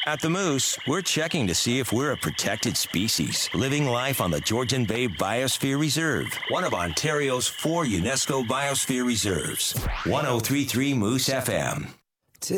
At the Moose, we're checking to see if we're a protected species, living life on the Georgian Bay Biosphere Reserve, one of Ontario's 4 UNESCO Biosphere Reserves. 103.3 Moose FM.